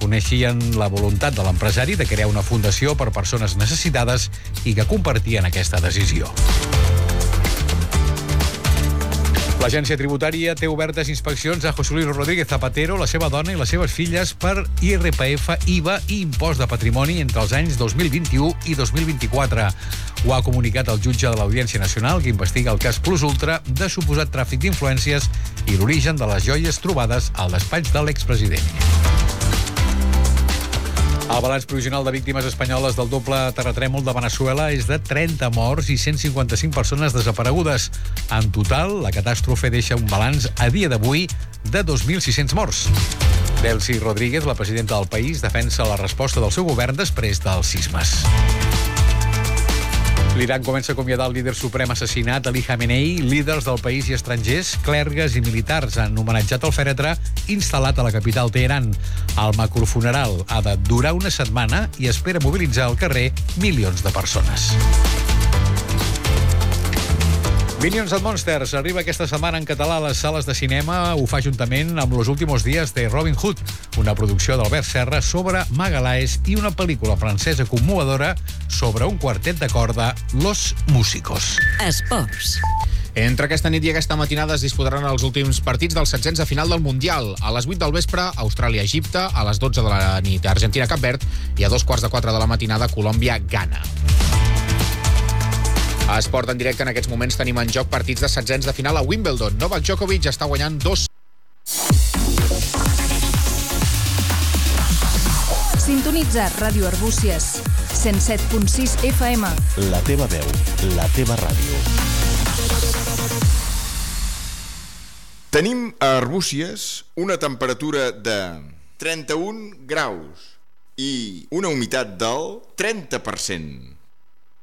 reconeixien la voluntat de l'empresari de crear una fundació per persones necessitades i que compartien aquesta decisió. L'Agència Tributària té obertes inspeccions a José Luis Rodríguez Zapatero, la seva dona i les seves filles per IRPF, IVA i impost de patrimoni entre els anys 2021 i 2024. Ho ha comunicat el jutge de l'Audiència Nacional que investiga el cas Plus Ultra de suposat tràfic d'influències i l'origen de les joies trobades al despatx de l'expresident. El balanç provisional de víctimes espanyoles del doble terratrèmol de Veneçuela és de 30 morts i 155 persones desaparegudes. En total, la catàstrofe deixa un balanç a dia d'avui de 2.600 morts. Delcy Rodríguez, la presidenta del país, defensa la resposta del seu govern després dels sismes. L'Iran comença a acomiadar el líder suprem assassinat, Ali Khamenei. Líders del país i estrangers, clergues i militars han homenatjat el fèretre instal·lat a la capital Teheran. El macrofuneral ha de durar una setmana i espera mobilitzar al carrer milions de persones. Minions and Monsters arriba aquesta setmana en català a les sales de cinema. Ho fa juntament amb Los últimos días de Robin Hood, una producció d'Albert Serra sobre Magalaes i una pel·lícula francesa commovedora sobre un quartet de corda, Los Músicos. Esports. Entre aquesta nit i aquesta matinada es disputaran els últims partits dels setzents de final del Mundial. A les 8 del vespre, Austràlia-Egipte, a les 12 de la nit, Argentina-Cap Verd i a 3:45 de la matinada, Colòmbia-Ghana. A Esport en directe, en aquests moments tenim en joc partits de setzents de final a Wimbledon. Novak Djokovic està guanyant 2. Sintonitza Ràdio Arbúcies, 107.6 FM. La teva veu, la teva ràdio. Tenim a Arbúcies una temperatura de 31 graus i una humitat del 30%.